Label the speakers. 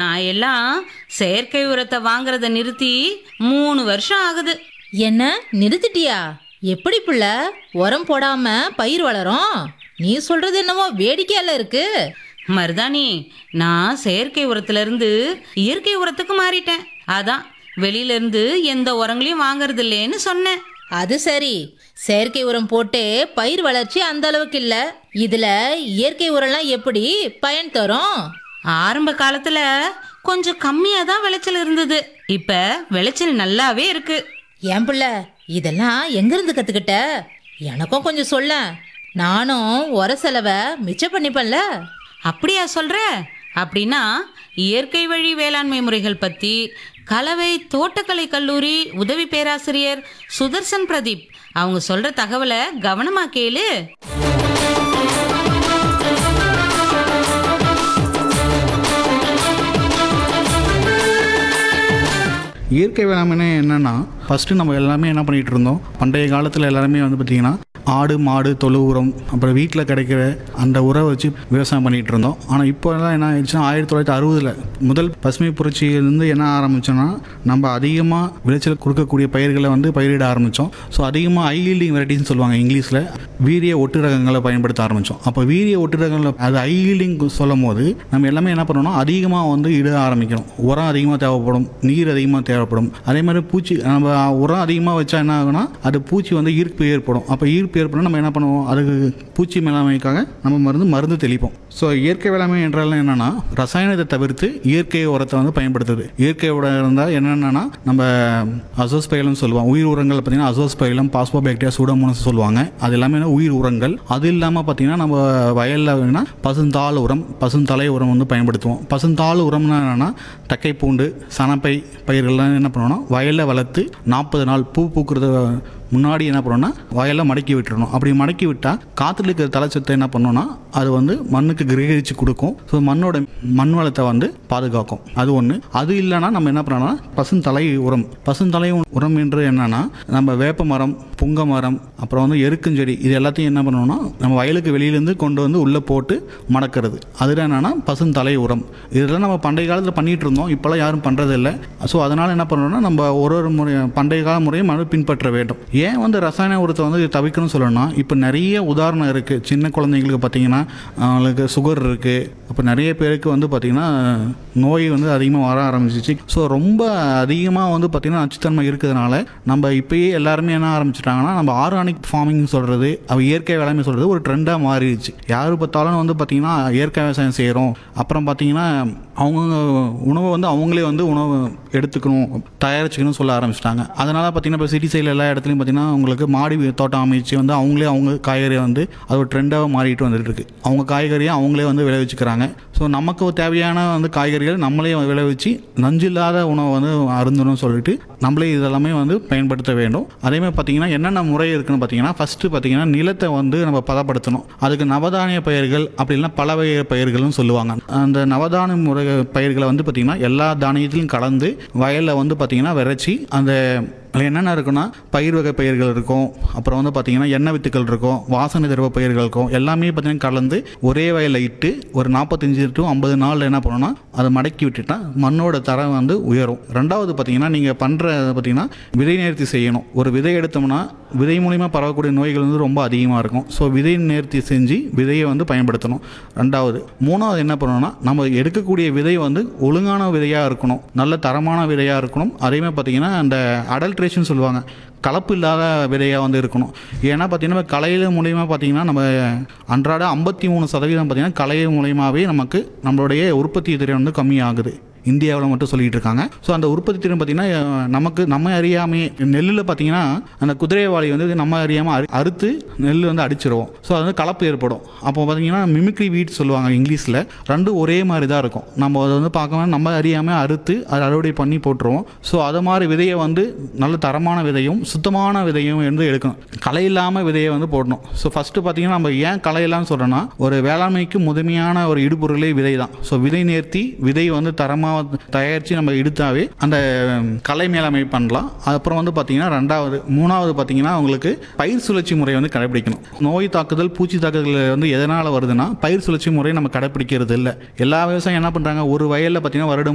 Speaker 1: நான் எல்லாம் செயற்கை உரத்தை வாங்குறத நிறுத்தி 3 வருஷம் ஆகுது.
Speaker 2: என்ன நிறுத்திட்டியா? எப்படி புள்ள உரம் போடாம பயிர் வளரும்? நீ சொல்றது என்னமோ வேடிக்கையால இருக்கு.
Speaker 1: மருதாணி, நான் செயற்கை உரத்துல இருந்து இயற்கை உரத்துக்கு மாறிட்டேன். அதான் வெளியில இருந்து எந்த உரங்களையும் வாங்குறது இல்லைன்னு சொன்னேன்.
Speaker 2: அது சரி, செயற்கை உரம் போட்டு பயிர் வளர்ச்சி அந்த அளவுக்கு இல்ல. இதுல இயற்கை உரம்லாம் எப்படி பயன் தரும்?
Speaker 1: ஆரம்ப காலத்துல கொஞ்சம் கம்மியா தான் விளைச்சல் இருந்தது. இப்ப விளைச்சல் நல்லாவே இருக்கு.
Speaker 2: ஏன் புள்ள இதெல்லாம் எங்க இருந்து கத்துக்கிட்ட? எனக்கும் கொஞ்சம் சொல்ல, நானும் உர செலவை மிச்சம் பண்ணிப்பேன்ல.
Speaker 1: அப்படியா சொல்ற? அப்படின்னா இயற்கை வழி வேளாண்மை முறைகள் பத்தி கலவை தோட்டக்கலை கல்லூரி உதவி பேராசிரியர் சுதர்சன் பிரதீப் அவங்க சொல்ற தகவலை கவனமா கேளு.
Speaker 3: இயற்கை வேளாண்மை என்னென்னா, ஃபஸ்ட்டு நம்ம எல்லாமே என்ன பண்ணிகிட்டு இருந்தோம், பண்டைய காலத்தில் எல்லாருமே வந்து பார்த்திங்கன்னா ஆடு மாடு தொழு உரம் அப்புறம் வீட்டில் கிடைக்கிற அந்த உரம் வச்சு விவசாயம் பண்ணிகிட்டு இருந்தோம். ஆனால் இப்போ எல்லாம் என்ன ஆயிடுச்சுன்னா 1960 முதல் பசுமை புரட்சியிலேருந்து என்ன ஆரம்பித்தோன்னா, நம்ம அதிகமாக விளைச்சல் கொடுக்கக்கூடிய பயிர்களை வந்து பயிரிட ஆரம்பித்தோம். ஸோ அதிகமாக ஹை ஈல்டிங் வெரைட்டின்னு சொல்லுவாங்க இங்கிலீஷில், வீரிய ஒட்டு ரகங்களை பயன்படுத்த ஆரம்பித்தோம். அப்போ வீரிய ஒட்டு ரகங்களை அது ஹை ஈல்டிங் சொல்லும் போது நம்ம எல்லாமே என்ன பண்ணோம்னா அதிகமாக வந்து இட ஆரம்பிக்கணும். உரம் அதிகமாக தேவைப்படும், நீர் அதிகமாக தேவைப்படும். அதே மாதிரி பூச்சி, நம்ம உரம் அதிகமாக வச்சா என்ன ஆகுனா அது பூச்சி வந்து ஈர்ப்பு ஏற்படும். அப்போ ஈர்ப்பு ஏற்படும் நம்ம என்ன பண்ணுவோம், அதுக்கு பூச்சி மேலாண்மைக்காக நம்ம மருந்து தெளிப்போம். ஸோ இயற்கை வேளாண்மை என்றால் என்னென்னா, ரசாயனத்தை தவிர்த்து இயற்கை உரத்தை வந்து பயன்படுத்துது. இயற்கை உரம் இருந்தால் என்னென்னா, நம்ம அசோஸ்பைலம் சொல்லுவோம். உயிர் உரங்கள் பார்த்தீங்கன்னா அசோஸ்பைலம், பாஸ்போபாக்டீரியா, சூடோமோனாஸ் சொல்லுவாங்க. அது எல்லாமே உயிர் உரங்கள். அது இல்லாமல் பார்த்தீங்கன்னா நம்ம வயலில் வேணுன்னா பசுந்தாள் உரம், பசுந்தலை உரம் வந்து பயன்படுத்துவோம். பசுந்தாள் உரம்னா என்னென்னா, தக்கை பூண்டு சனப்பை பயிர்கள்லாம் என்ன பண்ணுவோம்னா வயலில் வளர்த்து 40 நாள் பூ பூக்கிறது முன்னாடி என்ன பண்ணோம்னா வயலில் மடக்கி விட்டுறணும். அப்படி மடக்கி விட்டால் காற்றுல இருக்கிற தலைச்சத்தை என்ன பண்ணோன்னா அது வந்து மண்ணுக்கு கிரகிச்சு கொடுக்கும். ஸோ மண்ணோட மண் வளத்தை வந்து பாதுகாக்கும். அது ஒன்று. அது இல்லைன்னா நம்ம என்ன பண்ணோம்னா பசுந்தலை உரம். பசுந்தலை உரம் என்று என்னன்னா, நம்ம வேப்ப மரம், புங்க மரம், அப்புறம் வந்து எருக்குஞ்செடி, இது எல்லாத்தையும் என்ன பண்ணோம்னா நம்ம வயலுக்கு வெளியிலேருந்து கொண்டு வந்து உள்ளே போட்டு மடக்கிறது. அது என்னன்னா பசுந்தலை உரம். இதெல்லாம் நம்ம பண்டைய காலத்தில் பண்ணிகிட்டு இருந்தோம், இப்போல்லாம் யாரும் பண்ணுறதில்லை. ஸோ அதனால் என்ன பண்ணணும்னா நம்ம ஒரு முறை பண்டைய கால முறையும் அதை பின்பற்ற வேண்டும். ஏன் வந்து ரசாயன உரத்தை வந்து தவிர்க்கணும்னு சொல்லணும்னா, இப்போ நிறைய உதாரணம் இருக்குது. சின்ன குழந்தைங்களுக்கு பார்த்தீங்கன்னா அவங்களுக்கு சுகர் இருக்குது. இப்போ நிறைய பேருக்கு வந்து பார்த்திங்கன்னா நோய் வந்து அதிகமாக வர ஆரம்பிச்சிச்சு. ஸோ ரொம்ப அதிகமாக வந்து பார்த்திங்கன்னா நச்சுத்தன்மை இருக்கிறதுனால நம்ம இப்போயே எல்லாருமே என்ன ஆரம்பிச்சிட்டாங்கன்னா, நம்ம ஆர்கானிக் ஃபார்மிங் சொல்கிறது, இயற்கை வேளாண்மை சொல்கிறது ஒரு ட்ரெண்டாக மாறிடுச்சு. யார் பார்த்தாலும் வந்து பார்த்திங்கன்னா இயற்கை விவசாயம் செய்கிறோம், அப்புறம் பார்த்திங்கன்னா அவங்க உணவை வந்து அவங்களே வந்து உணவு எடுத்துக்கணும், தயாரிச்சுக்கணும்னு சொல்ல ஆரம்பிச்சிட்டாங்க. அதனால் பார்த்திங்கன்னா இப்போ சிட்டி சைடில் எல்லா இடத்துலையும் பார்த்திங்கன்னா அவங்களுக்கு மாடி தோட்டம் அமைச்சு வந்து அவங்களே அவங்க காய்கறியை வந்து அது ஒரு ட்ரெண்டாக மாறிட்டு வந்துட்டு இருக்கு. அவங்க காய்கறியை அவங்களே வந்து விளைவிச்சுக்கிறாங்க. ஸோ நமக்கு தேவையான வந்து காய்கறிகள் நம்மளே விளைவிச்சு நஞ்சில்லாத உணவை வந்து அருந்தணும்னு சொல்லிட்டு நம்மளே இதெல்லாமே வந்து பயன்படுத்த வேண்டும். அதேமாதிரி பார்த்திங்கன்னா என்னென்ன முறை இருக்குன்னு பார்த்திங்கன்னா, ஃபஸ்ட்டு பார்த்திங்கன்னா நிலத்தை வந்து நம்ம பதப்படுத்தணும். அதுக்கு நவதானிய பயிர்கள் அப்படின்னா பலவகை பயிர்கள்னு சொல்லுவாங்க. அந்த நவதானிய முறை பயிர்களை வந்து பார்த்திங்கன்னா எல்லா தானியத்திலும் கலந்து வயலில் வந்து பார்த்திங்கன்னா விரைச்சி அந்த அதில் என்னென்ன இருக்குன்னா பயிர் வகை பயிர்கள் இருக்கும், அப்புறம் வந்து பார்த்திங்கன்னா எண்ணெய் வித்துக்கள் இருக்கும், வாசனை திரவ பயிர்கள் இருக்கும். எல்லாமே பார்த்திங்கன்னா கலந்து ஒரே வயலில் இட்டு ஒரு 45 to 50 நாளில் என்ன பண்ணணும்னா அதை மடக்கி விட்டுட்டா மண்ணோட தரம் வந்து உயரும். ரெண்டாவது பார்த்திங்கன்னா நீங்கள் பண்ணுற பார்த்திங்கன்னா விதை நேர்த்தி செய்யணும். ஒரு விதை எடுத்தோம்னா விதை மூலிமா பரவக்கூடிய நோய்கள் வந்து ரொம்ப அதிகமாக இருக்கும். ஸோ விதை நேர்த்தி செஞ்சு விதையை வந்து பயன்படுத்தணும். ரெண்டாவது. மூணாவது என்ன பண்ணணும்னா நம்ம எடுக்கக்கூடிய விதை வந்து ஒழுங்கான விதையாக இருக்கணும், நல்ல தரமான விதையாக இருக்கணும். அதேமாதிரி பார்த்திங்கன்னா அந்த அடல்ட்ரேஷன் சொல்லுவாங்க, கலப்பு இல்லாத விதையாக வந்து இருக்கணும். ஏன்னா பார்த்திங்கன்னா களையில் மூலிமா பார்த்திங்கன்னா நம்ம அன்றாட 53% பார்த்திங்கன்னா கலை மூலியமாகவே நமக்கு நம்மளுடைய உற்பத்தி திறன் வந்து கம்மியாகுது. இந்தியாவில் மட்டும் சொல்லிகிட்டு இருக்காங்க. ஸோ அந்த உற்பத்தி திறன் பார்த்திங்கன்னா நமக்கு நம்ம அறியாமே நெல்லில் பார்த்திங்கன்னா அந்த குதிரைவாளி வந்து நம்ம அறியாமல் அறுத்து நெல் வந்து அடிச்சிருவோம். ஸோ அது வந்து கலப்பு ஏற்படும். அப்போ பார்த்திங்கன்னா மிமிக்ரி வீட் சொல்லுவாங்க இங்கிலீஷில். ரெண்டும் ஒரே மாதிரி தான் இருக்கும். நம்ம அதை வந்து பார்க்கணும், நம்ம அறியாமல் அறுத்து அதை அறுவடை பண்ணி போட்டுருவோம். ஸோ அது மாதிரி விதையை வந்து நல்ல தரமான விதையும் சுத்தமான விதையும் வந்து எடுக்கணும். களை இல்லாமல் விதையை வந்து போடணும். ஸோ ஃபஸ்ட்டு பார்த்திங்கன்னா நம்ம ஏன் களை இல்லாமல் சொல்கிறோன்னா, ஒரு வேளாண்மைக்கு முதன்மையான ஒரு இடுபொருளே விதை தான். ஸோ விதை நேர்த்தி விதை வந்து தரமாக தயாரித்து நம்ம எடுத்தாவே அந்த கலை மேலாண்மை பண்ணலாம். அப்புறம் வந்து பார்த்திங்கன்னா மூணாவது பார்த்திங்கன்னா உங்களுக்கு பயிர் சுழற்சி முறை வந்து கடைபிடிக்கணும். நோய் தாக்குதல் பூச்சி தாக்குதல் வந்து எதனால் வருதுன்னா பயிர் சுழற்சி முறை நம்ம கடைபிடிக்கிறது இல்லை. எல்லா விவசாயம் என்ன பண்ணுறாங்க, ஒரு வயலில் பார்த்திங்கன்னா வருடம்